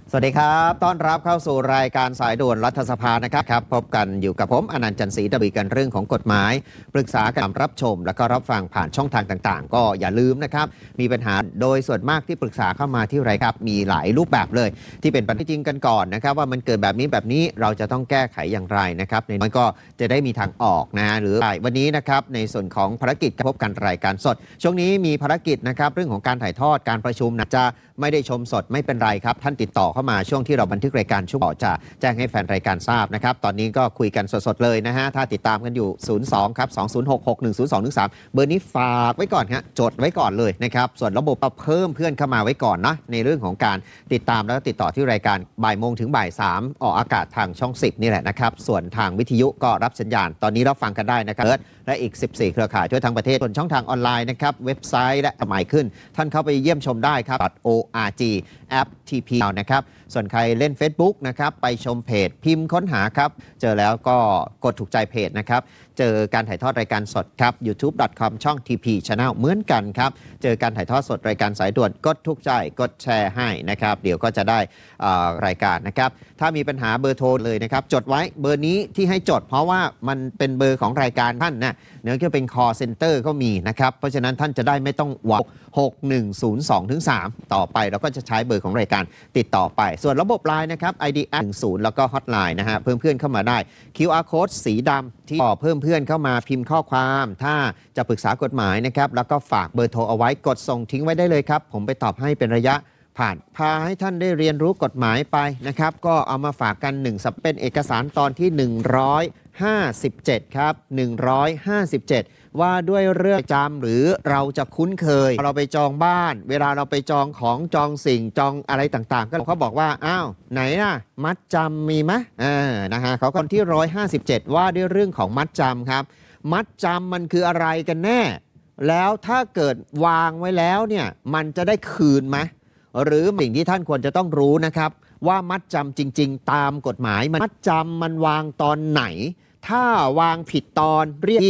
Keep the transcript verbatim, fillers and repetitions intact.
สวัสดีครับต้อนรับเข้าสู่รายการสายด่วนรัฐสภานะครับครับพบกันอยู่กับผมอนันต์จันทร์ศรีดบีกันเรื่องของกฎหมายปรึกษาการรับชมและก็รับฟังผ่านช่องทางต่างๆก็อย่าลืมนะครับมีปัญหาโดยส่วนมากที่ปรึกษาเข้ามาที่ไรครับมีหลายรูปแบบเลยที่เป็นปัญหาจริงกันก่อนนะครับว่ามันเกิดแบบนี้แบบนี้เราจะต้องแก้ไขอย่างไรนะครับในนั้นก็จะได้มีทางออกนะหรือวันนี้นะครับในส่วนของภารกิจพบกันรายการสดช่วงนี้มีภารกิจนะครับเรื่องของการถ่ายทอดการประชุมนะจะไม่ได้ชมสดไม่เป็นไรครับท่านติดต่อเข้ามาช่วงที่เราบันทึกรายการช่วงต่อจะแจ้งให้แฟนรายการทราบนะครับตอนนี้ก็คุยกันสดๆเลยนะฮะถ้าติดตามกันอยู่ศูนย์ สอง ครับ สอง ศูนย์ หก หก หนึ่ง ศูนย์ สอง หนึ่ง สาม เบอร์นี้ฝากไว้ก่อนฮะจดไว้ก่อนเลยนะครับส่วนระบบเพิ่มเพื่อนเข้ามาไว้ก่อนนะในเรื่องของการติดตามแล้วก็ติดต่อที่รายการบ่ายโมงถึงบ่ายสามออกอากาศทางช่องสิบนี่แหละนะครับส่วนทางวิทยุก็รับสัญญาณตอนนี้รับฟังกันได้นะครับและอีกสิบสี่เครือข่ายทั่วทั้งประเทศบนช่องทางออนไลน์นะครับเว็บไซต์และสมัยขึ้นท่านเข้าไปเยี่ยมชมได้ครับ .org แอป ที พี นะครับส่วนใครเล่น Facebook นะครับไปชมเพจพิมพ์ค้นหาครับเจอแล้วก็กดถูกใจเพจนะครับเจอการถ่ายทอดรายการสดครับ ยูทูบ ดอท คอม ช่อง ที พี Channel เหมือนกันครับเจอการถ่ายทอดสดรายการสายด่วนกดถูกใจกดแชร์ให้นะครับเดี๋ยวก็จะได้รายการนะครับถ้ามีปัญหาเบอร์โทรเลยนะครับจดไว้เบอร์นี้ที่ให้จดเพราะว่ามันเป็นเบอร์ของรายการท่านนะเนื่องจากเป็น call center ก็มีนะครับเพราะฉะนั้นท่านจะได้ไม่ต้องวักหก หนึ่ง ศูนย์ สอง ถึง สาม ต่อไปเราก็จะใช้เบอร์ของรายการติดต่อไปส่วนระบบไลน์นะครับ ไอ ดี หนึ่ง ศูนย์ แล้วก็ Hotline นะฮะเพิ่มเพื่อนเข้ามาได้ คิว อาร์ Code สีดำที่เพิ่มเพื่อนเข้ามาพิมพ์ข้อความถ้าจะปรึกษากฎหมายนะครับแล้วก็ฝากเบอร์โทรเอาไว้กดส่งทิ้งไว้ได้เลยครับผมไปตอบให้เป็นระยะผ่านพาให้ท่านได้เรียนรู้กฎหมายไปนะครับก็เอามาฝากกันหนึ่งสัปเป็นเอกสารตอนที่หนึ่งร้อยห้าสิบเจ็ดครับหนึ่งร้อยห้าสิบเจ็ดว่าด้วยเรื่องจำหรือเราจะคุ้นเคยเราไปจองบ้านเวลาเราไปจองของจองสิ่งจองอะไรต่างๆก็เขาบอกว่าอ้าวไหนน่ะมัดจำมีไหมเออนะฮะเขาคนที่หนึ่งร้อยห้าสิบเจ็ดว่าด้วยเรื่องของมัดจำครับมัดจำมันคืออะไรกันแน่แล้วถ้าเกิดวางไว้แล้วเนี่ยมันจะได้คืนไหมหรือสิ่งที่ท่านควรจะต้องรู้นะครับว่ามัดจำจริงๆตามกฎหมายมัดจำมันวางตอนไหนถ้าวางผิดตอนเรียก